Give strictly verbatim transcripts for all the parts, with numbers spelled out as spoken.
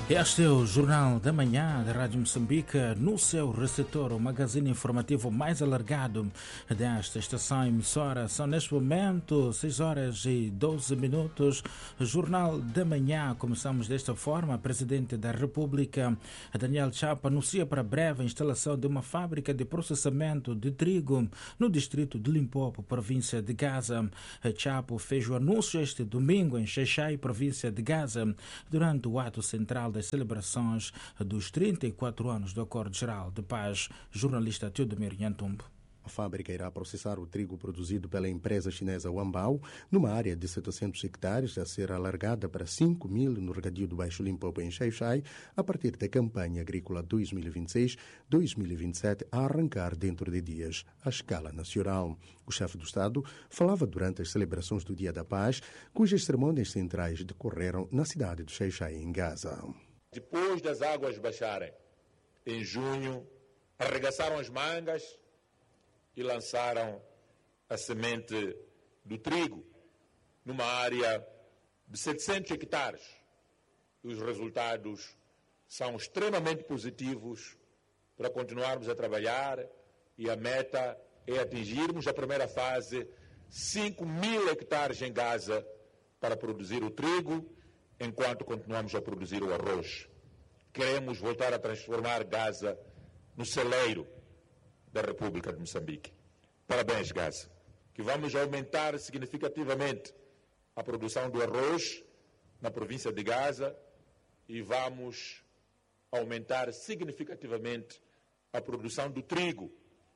Este é o Jornal da Manhã da Rádio Moçambique, no seu receptor, o magazine informativo mais alargado desta estação emissora. São neste momento seis horas e doze minutos. Jornal da Manhã, começamos desta forma. Presidente da República, Daniel Chapo, anuncia para breve a instalação de uma fábrica de processamento de trigo no distrito de Limpopo, província de Gaza. Chapo fez o anúncio este domingo em Xai-Xai, província de Gaza, durante o ato central das celebrações dos trinta e quatro anos do Acordo Geral de Paz. Jornalista Teodomiro Nhantumbo. A fábrica irá processar o trigo produzido pela empresa chinesa Wambao numa área de setecentos hectares, a ser alargada para cinco mil no regadio do Baixo Limpopo em Xai-Xai, a partir da campanha agrícola dois mil e vinte e seis dois mil e vinte e sete, a arrancar dentro de dias à escala nacional. O chefe do Estado falava durante as celebrações do Dia da Paz, cujas cerimônias centrais decorreram na cidade de Xai-Xai, em Gaza. Depois das águas baixarem, em junho, arregaçaram as mangas e lançaram a semente do trigo numa área de setecentos hectares. Os resultados são extremamente positivos para continuarmos a trabalhar, e a meta é atingirmos a primeira fase, cinco mil hectares em Gaza, para produzir o trigo, enquanto continuamos a produzir o arroz. Queremos voltar a transformar Gaza no celeiro da República de Moçambique. Parabéns, Gaza, que vamos aumentar significativamente a produção do arroz na província de Gaza e vamos aumentar significativamente a produção do trigo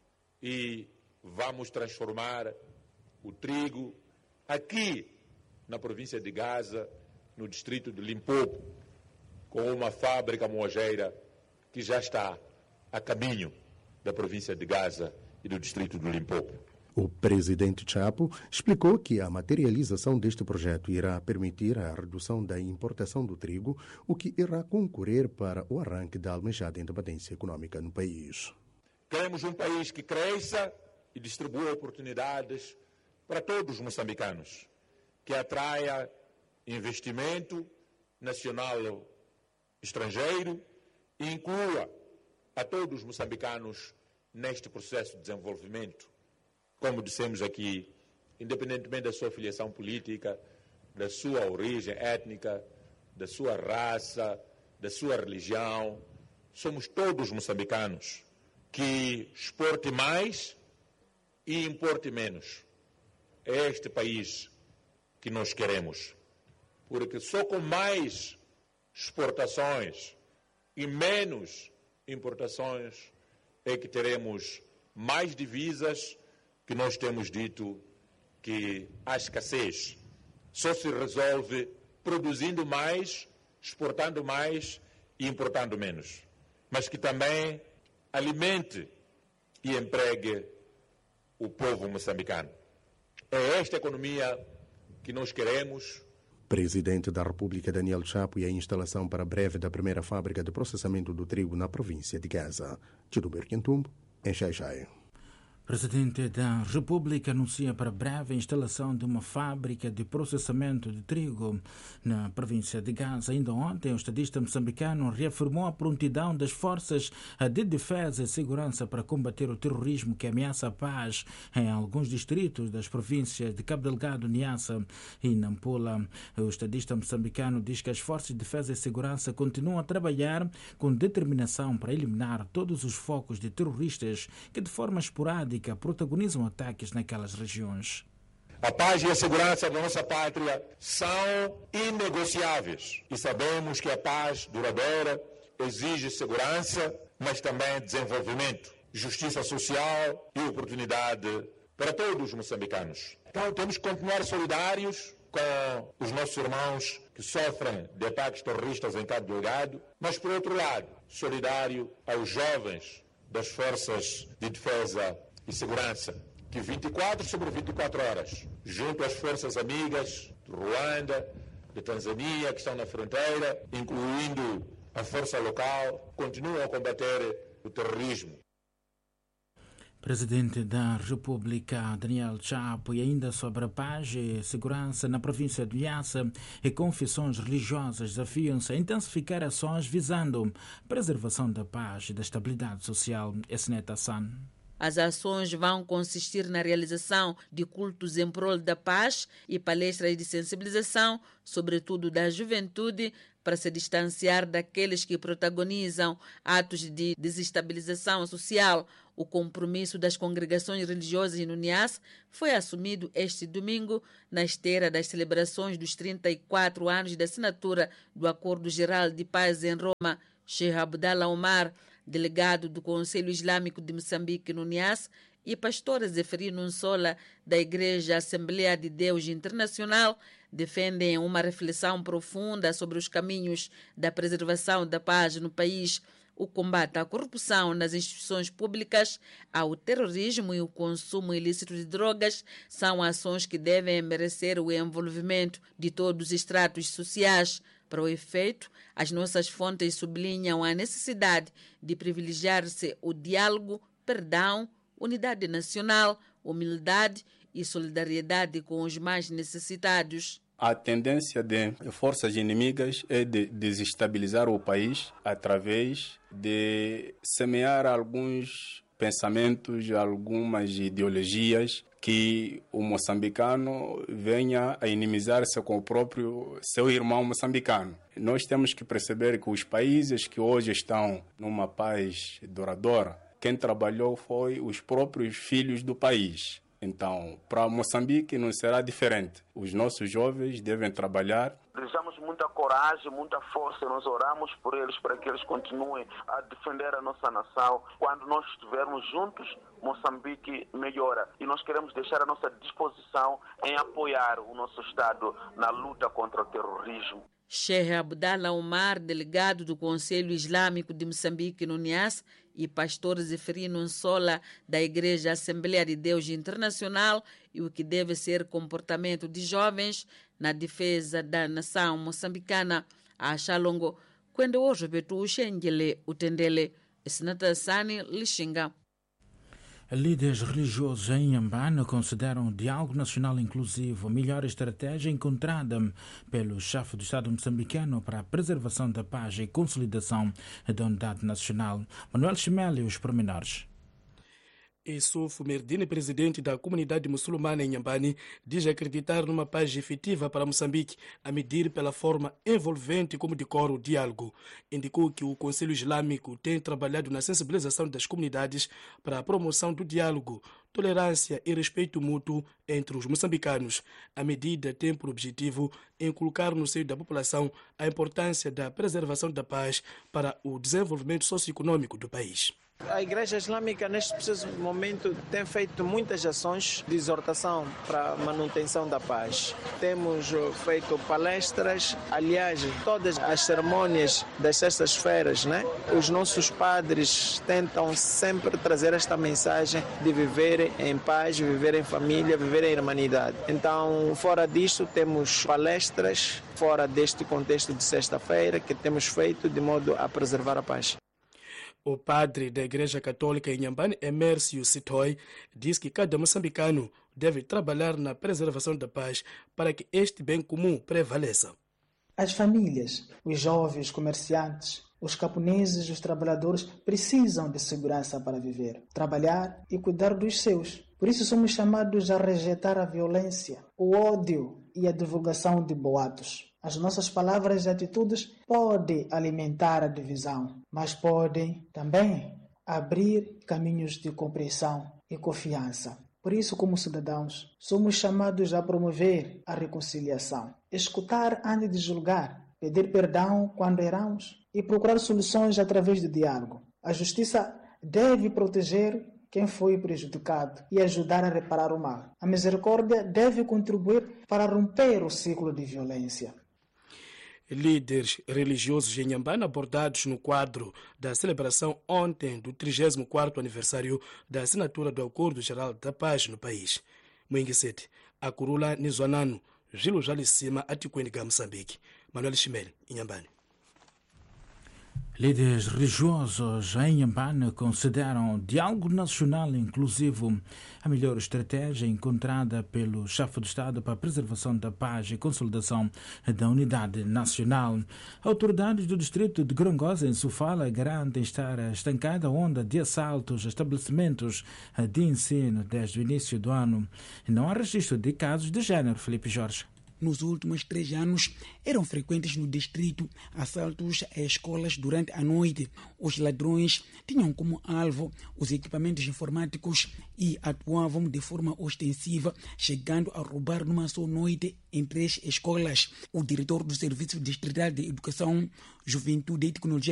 e vamos transformar o trigo aqui na província de Gaza, no distrito de Limpopo, com uma fábrica moageira que já está a caminho da província de Gaza e do distrito do Limpopo. O presidente Chapo explicou que a materialização deste projeto irá permitir a redução da importação do trigo, o que irá concorrer para o arranque da almejada independência econômica no país. Queremos um país que cresça e distribua oportunidades para todos os moçambicanos, que atraia investimento nacional estrangeiro e inclua a todos os moçambicanos neste processo de desenvolvimento. Como dissemos aqui, independentemente da sua filiação política, da sua origem étnica, da sua raça, da sua religião, somos todos moçambicanos, que exporte mais e importe menos. É este país que nós queremos, porque só com mais exportações e menos importações é que teremos mais divisas, que nós temos dito que a escassez só se resolve produzindo mais, exportando mais e importando menos, mas que também alimente e empregue o povo moçambicano. É esta economia que nós queremos. Presidente da República Daniel Chapo e a instalação para breve da primeira fábrica de processamento do trigo na província de Gaza. Teodomiro Nhantumbo, em Xai-Xai. Presidente da República anuncia para breve a instalação de uma fábrica de processamento de trigo na província de Gaza. Ainda ontem, o estadista moçambicano reafirmou a prontidão das forças de defesa e segurança para combater o terrorismo que ameaça a paz em alguns distritos das províncias de Cabo Delgado, Niassa e Nampula. O estadista moçambicano diz que as forças de defesa e segurança continuam a trabalhar com determinação para eliminar todos os focos de terroristas que, de forma esporádica, protagonizam ataques naquelas regiões. A paz e a segurança da nossa pátria são inegociáveis e sabemos que a paz duradoura exige segurança, mas também desenvolvimento, justiça social e oportunidade para todos os moçambicanos. Então temos que continuar solidários com os nossos irmãos que sofrem de ataques terroristas em Cabo Delgado, mas por outro lado, solidário aos jovens das forças de defesa e segurança, que vinte e quatro sobre vinte e quatro horas, junto às forças amigas de Ruanda, de Tanzânia, que estão na fronteira, incluindo a força local, continuam a combater o terrorismo. Presidente da República, Daniel Chapo, e ainda sobre a paz e segurança na província de Niassa, e confissões religiosas desafiam-se a intensificar ações visando a preservação da paz e da estabilidade social. Esneta San. As ações vão consistir na realização de cultos em prol da paz e palestras de sensibilização, sobretudo da juventude, para se distanciar daqueles que protagonizam atos de desestabilização social. O compromisso das congregações religiosas no Niassa foi assumido este domingo na esteira das celebrações dos trinta e quatro anos da assinatura do Acordo Geral de Paz em Roma. Sheikh Abdallah Omar, delegado do Conselho Islâmico de Moçambique no Niassa, e pastor Zeferino Nsola, da Igreja Assembleia de Deus Internacional, defendem uma reflexão profunda sobre os caminhos da preservação da paz no país, o combate à corrupção nas instituições públicas, ao terrorismo e o consumo ilícito de drogas são ações que devem merecer o envolvimento de todos os estratos sociais. Para o efeito, as nossas fontes sublinham a necessidade de privilegiar-se o diálogo, perdão, unidade nacional, humildade e solidariedade com os mais necessitados. A tendência de forças inimigas é de desestabilizar o país através de semear alguns pensamentos, algumas ideologias que o moçambicano venha a inimizar-se com o próprio seu irmão moçambicano. Nós temos que perceber que os países que hoje estão numa paz duradoura, quem trabalhou foi os próprios filhos do país. Então, para Moçambique não será diferente. Os nossos jovens devem trabalhar. Desejamos muita coragem, muita força. Nós oramos por eles para que eles continuem a defender a nossa nação. Quando nós estivermos juntos, Moçambique melhora. E nós queremos deixar a nossa disposição em apoiar o nosso Estado na luta contra o terrorismo. Sheikh Abdallah Omar, delegado do Conselho Islâmico de Moçambique no Niassa, e pastor Zeferino Nsola, da Igreja Assembleia de Deus Internacional, e o que deve ser comportamento de jovens na defesa da nação moçambicana. A Xalongo, quando hoje betu Xengele Utendele, Esnata Sani Lixinga. Líderes religiosos em Inhambane consideram o diálogo nacional inclusivo a melhor estratégia encontrada pelo chefe do Estado moçambicano para a preservação da paz e consolidação da unidade nacional. Manuel Chimeli, os pormenores. Issoufou Merdine, presidente da comunidade muçulmana em Inhambane, diz acreditar numa paz efetiva para Moçambique, a medir pela forma envolvente como decora o diálogo. Indicou que o Conselho Islâmico tem trabalhado na sensibilização das comunidades para a promoção do diálogo, tolerância e respeito mútuo entre os moçambicanos. A medida tem por objetivo inculcar no seio da população a importância da preservação da paz para o desenvolvimento socioeconômico do país. A Igreja Islâmica, neste preciso momento, tem feito muitas ações de exortação para a manutenção da paz. Temos feito palestras, aliás, todas as cerimônias das sextas-feiras, né? Os nossos padres tentam sempre trazer esta mensagem de viver em paz, viver em família, viver em irmandade. Então, fora disto, temos palestras, fora deste contexto de sexta-feira, que temos feito de modo a preservar a paz. O padre da Igreja Católica em Inhambane, Emércio Sitoy, diz que cada moçambicano deve trabalhar na preservação da paz para que este bem comum prevaleça. As famílias, os jovens, os comerciantes, os camponeses e os trabalhadores precisam de segurança para viver, trabalhar e cuidar dos seus. Por isso somos chamados a rejeitar a violência, o ódio e a divulgação de boatos. As nossas palavras e atitudes podem alimentar a divisão, mas podem também abrir caminhos de compreensão e confiança. Por isso, como cidadãos, somos chamados a promover a reconciliação, escutar antes de julgar, pedir perdão quando erramos e procurar soluções através do diálogo. A justiça deve proteger quem foi prejudicado e ajudar a reparar o mal. A misericórdia deve contribuir para romper o ciclo de violência. Líderes religiosos em Inhambane abordados no quadro da celebração ontem do trigésimo quarto aniversário da assinatura do Acordo Geral da Paz no país. Moinguesete, Acurula Nizuanano, Gilo Jalicima, Atiquendiga, Moçambique. Manuel Chimeli, Inhambane. Líderes religiosos em Inhambane consideram diálogo nacional inclusivo a melhor estratégia encontrada pelo chefe de Estado para a preservação da paz e consolidação da unidade nacional. Autoridades do distrito de Gorongosa, em Sofala, garantem estar estancada a onda de assaltos a estabelecimentos de ensino desde o início do ano. Não há registro de casos de género, Felipe Jorge. Nos últimos três anos, eram frequentes no distrito assaltos a escolas durante a noite. Os ladrões tinham como alvo os equipamentos informáticos e atuavam de forma ostensiva, chegando a roubar numa só noite em três escolas. O diretor do Serviço Distrital de Educação, Juventude e Tecnologia